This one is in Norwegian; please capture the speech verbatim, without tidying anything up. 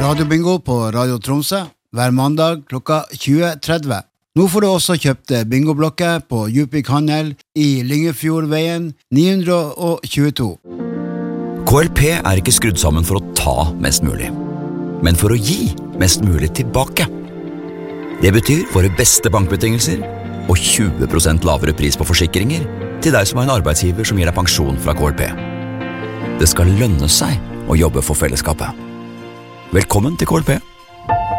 radiobingo på Radio Tromsø hver mandag klokka tjue tretti. Nå får du også kjøpt bingoblokker på Djupvik Handel i Lyngefjordveien ni tjueto. K L P er ikke skrudd sammen for å ta mest mulig, men for å gi mest mulig tilbake. Det betyr våre beste bankbetingelser og tjue prosent lavere pris på forsikringer til deg som har en arbeidsgiver som gir deg pensjon fra K L P. Det skal lønne seg å jobbe for fellesskapet. Velkommen til K L P.